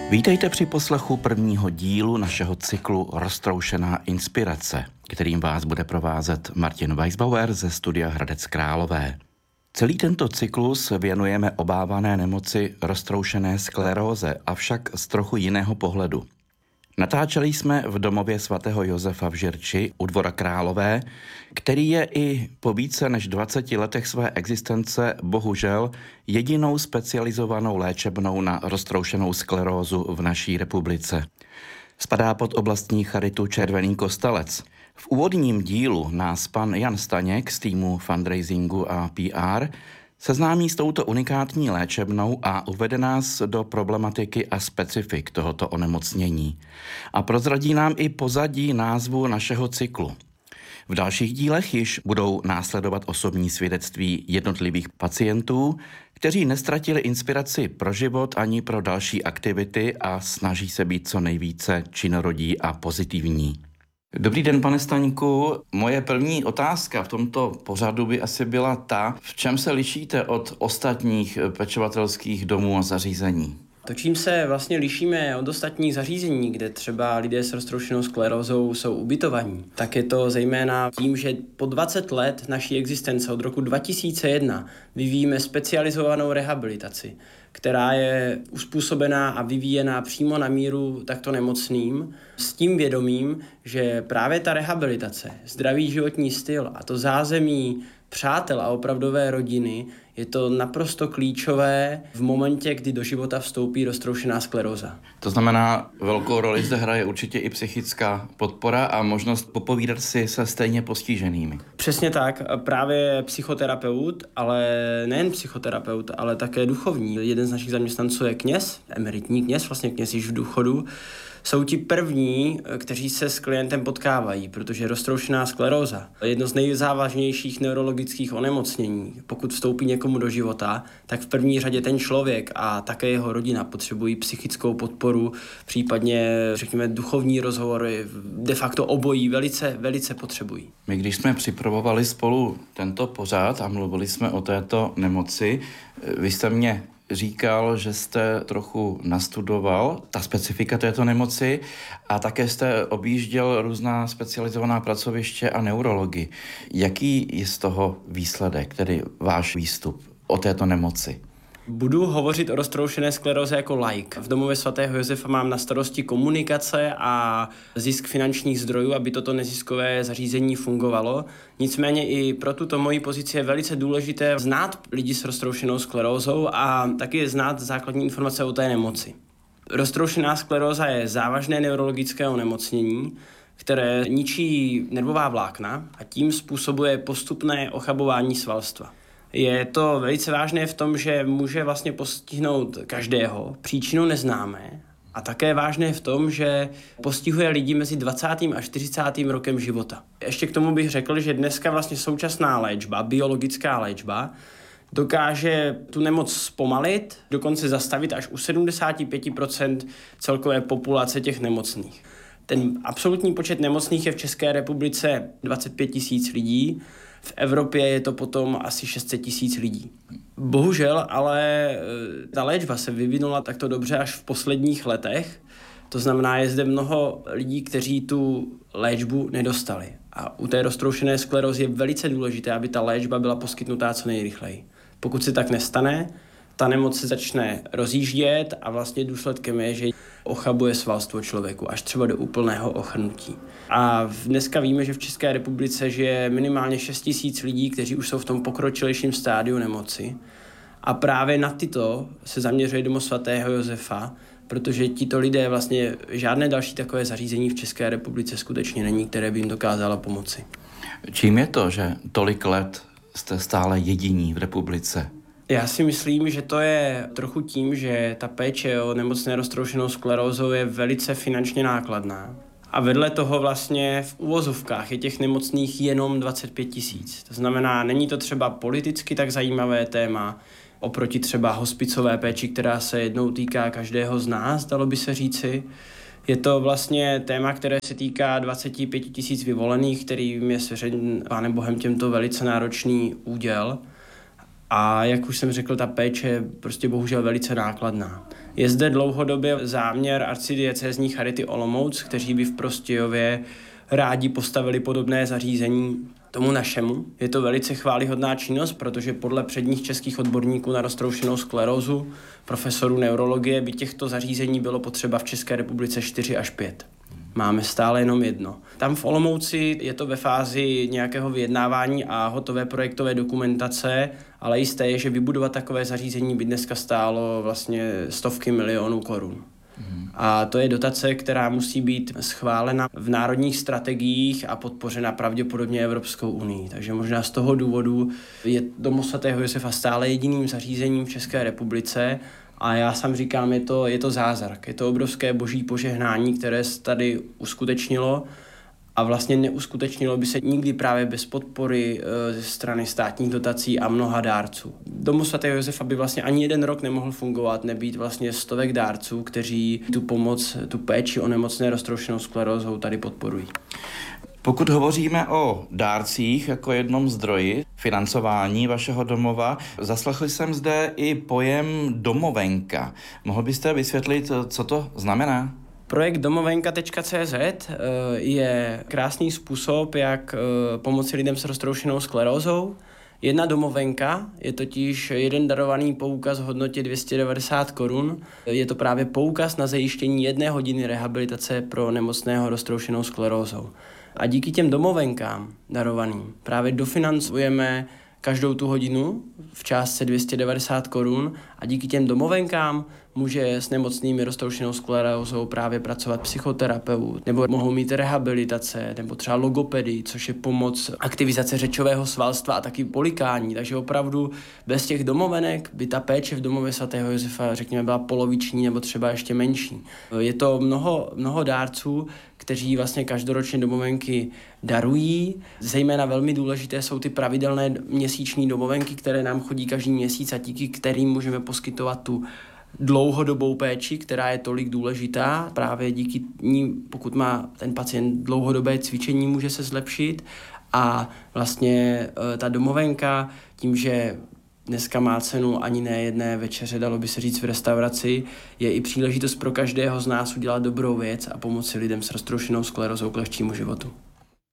Vítejte při poslechu prvního dílu našeho cyklu Roztroušená inspirace, kterým vás bude provázet Martin Weisbauer ze studia Hradec Králové. Celý tento cyklus věnujeme obávané nemoci roztroušené skleróze, avšak z trochu jiného pohledu. Natáčeli jsme v domově svatého Josefa v Žirči u Dvora Králové, který je i po více než 20 letech své existence bohužel jedinou specializovanou léčebnou na roztroušenou sklerózu v naší republice. Spadá pod oblastní charitu Červený Kostelec. V úvodním dílu nás pan Jan Staněk z týmu fundraisingu a PR seznámí s touto unikátní léčebnou a uvede nás do problematiky a specifik tohoto onemocnění. A prozradí nám i pozadí názvu našeho cyklu. V dalších dílech již budou následovat osobní svědectví jednotlivých pacientů, kteří neztratili inspiraci pro život ani pro další aktivity a snaží se být co nejvíce činorodí a pozitivní. Dobrý den, pane Staňku. Moje první otázka v tomto pořadu by asi byla ta, v čem se lišíte od ostatních pečovatelských domů a zařízení? To, čím se vlastně lišíme od ostatních zařízení, kde třeba lidé s roztroušenou sklerózou jsou ubytovaní, tak je to zejména tím, že po 20 let naší existence od roku 2001 vyvíjíme specializovanou rehabilitaci, která je uspůsobená a vyvíjená přímo na míru takto nemocným, s tím vědomím, že právě ta rehabilitace, zdravý životní styl a to zázemí přátel a opravdové rodiny je to naprosto klíčové v momentě, kdy do života vstoupí roztroušená skleróza. To znamená, velkou roli zde hraje určitě i psychická podpora a možnost popovídat si se stejně postiženými. Přesně tak, právě psychoterapeut, ale nejen psychoterapeut, ale také duchovní. Jeden z našich zaměstnanců je kněz, emeritní kněz, vlastně kněz již v důchodu. Jsou ti první, kteří se s klientem potkávají, protože roztroušená skleróza je jedno z nejzávažnějších neurologických onemocnění. Pokud vstoupí někomu do života, tak v první řadě ten člověk a také jeho rodina potřebují psychickou podporu, případně, řekněme, duchovní rozhovory, de facto obojí velice potřebují. My, když jsme připravovali spolu tento pořad a mluvili jsme o této nemoci, vy jste mě říkal, že jste trochu nastudoval ta specifika této nemoci a také jste objížděl různá specializovaná pracoviště a neurology. Jaký je z toho výsledek, tedy váš výstup o této nemoci? Budu hovořit o roztroušené skleróze jako laik. V domově svatého Josefa mám na starosti komunikace a zisk finančních zdrojů, aby toto neziskové zařízení fungovalo. Nicméně i pro tuto moji pozici je velice důležité znát lidi s roztroušenou sklerózou a taky znát základní informace o té nemoci. Roztroušená skleróza je závažné neurologické onemocnění, které ničí nervová vlákna a tím způsobuje postupné ochabování svalstva. Je to velice vážné v tom, že může vlastně postihnout každého, příčinu neznáme, a také vážné v tom, že postihuje lidi mezi 20. a 40. rokem života. Ještě k tomu bych řekl, že dneska vlastně současná léčba, biologická léčba, dokáže tu nemoc zpomalit, dokonce zastavit až u 75% celkové populace těch nemocných. Ten absolutní počet nemocných je v České republice 25 000 lidí, v Evropě je to potom asi 600 000 lidí. Bohužel, ale ta léčba se vyvinula takto dobře až v posledních letech. To znamená, je zde mnoho lidí, kteří tu léčbu nedostali. A u té roztroušené sklerózy je velice důležité, aby ta léčba byla poskytnutá co nejrychleji. Pokud se tak nestane, ta nemoc se začne rozjíždět a vlastně důsledkem je, že ochabuje svalstvo člověku až třeba do úplného ochrnutí. A dneska víme, že v České republice žije minimálně 6 000 lidí, kteří už jsou v tom pokročilejším stádiu nemoci. A právě na tyto se zaměřuje domov svatého Josefa, protože tito lidé vlastně žádné další takové zařízení v České republice skutečně není, které by jim dokázalo pomoci. Čím je to, že tolik let jste stále jediní v republice? Já si myslím, že to je trochu tím, že ta péče o nemocné roztroušenou sklerózou je velice finančně nákladná. A vedle toho vlastně v uvozovkách je těch nemocných jenom 25 000. To znamená, není to třeba politicky tak zajímavé téma, oproti třeba hospicové péči, která se jednou týká každého z nás, dalo by se říci. Je to vlastně téma, které se týká 25 000 vyvolených, kterým je svěřen Pánem Bohem těmto velice náročný úděl. A jak už jsem řekl, ta péče je prostě bohužel velice nákladná. Je zde dlouhodobě záměr arcidiecézní Charity Olomouc, kteří by v Prostějově rádi postavili podobné zařízení tomu našemu. Je to velice chvályhodná činnost, protože podle předních českých odborníků na roztroušenou sklerózu, profesorů neurologie, by těchto zařízení bylo potřeba v České republice 4 až 5. Máme stále jenom jedno. Tam v Olomouci je to ve fázi nějakého vyjednávání a hotové projektové dokumentace, ale jisté je, že vybudovat takové zařízení by dneska stálo vlastně stovky milionů korun. A to je dotace, která musí být schválena v národních strategiích a podpořena pravděpodobně Evropskou unii. Takže možná z toho důvodu je Domov svatého Josefa stále jediným zařízením v České republice. A já sám říkám, je to zázrak, je to obrovské boží požehnání, které se tady uskutečnilo a vlastně neuskutečnilo by se nikdy právě bez podpory ze strany státních dotací a mnoha dárců. Domov svatého Josefa by vlastně ani jeden rok nemohl fungovat, nebýt vlastně stovek dárců, kteří tu pomoc, tu péči o nemocné roztroušenou sklerózou tady podporují. Pokud hovoříme o dárcích jako jednom zdroji financování vašeho domova, zaslechl jsem zde i pojem domovenka. Mohl byste vysvětlit, co to znamená? Projekt domovenka.cz je krásný způsob, jak pomoci lidem s roztroušenou sklerózou. Jedna domovenka je totiž jeden darovaný poukaz v hodnotě 290 korun. Je to právě poukaz na zajištění 1 hodiny rehabilitace pro nemocného roztroušenou sklerózou. A díky těm domovenkám darovaným právě dofinancujeme každou tu hodinu v částce 290 korun a díky těm domovenkám může s nemocnými roztroušenou sklerózou právě pracovat psychoterapeut, nebo mohou mít rehabilitace, nebo třeba logopedii, což je pomoc aktivizace řečového svalstva a taky polikání. Takže opravdu bez těch domovenek by ta péče v domově svatého Josefa, řekněme, byla poloviční nebo třeba ještě menší. Je to mnoho dárců, kteří vlastně každoročně domovenky darují. Zejména velmi důležité jsou ty pravidelné měsíční domovenky, které nám chodí každý měsíc a díky kterým můžeme poskytovat tu dlouhodobou péči, která je tolik důležitá. Právě díky ní, pokud má ten pacient dlouhodobé cvičení, může se zlepšit. A vlastně ta domovenka, tím, že dneska má cenu ani ne jedné večeře, dalo by se říct v restauraci, je i příležitost pro každého z nás udělat dobrou věc a pomoci lidem s roztroušenou sklerózou k lehčímu životu.